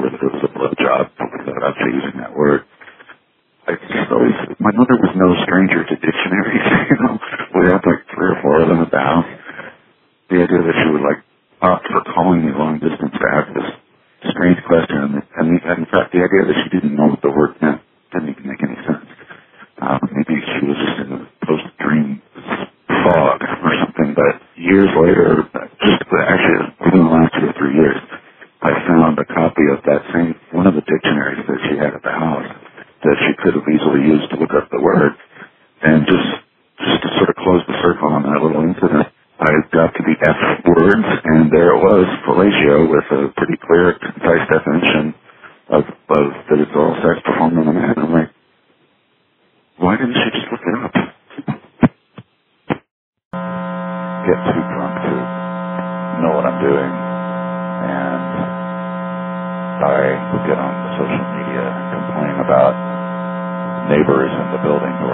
whether it was a blowjob without using that word. I just always, my mother was no stranger to dictionaries, We had like 3 or 4 of them at the house. The idea that she would opt for calling me long distance to ask this strange question, and in fact, the idea that she didn't know what the word meant didn't even make any sense. Maybe she was just in a post-dream fog or something, but years later, actually within the last 2 or 3 years, I found a copy of that same, one of the dictionaries that she had at the house that she could have easily used to look up the word. And just to sort of close the circle on that little incident, I got to the F words, and there it was, fellatio, with a pretty clear, concise definition of that it's all sex performed on a man. I'm like, why didn't she just look it up? Get too drunk to know what I'm doing, and I would get on social media and complain about neighbors in the building who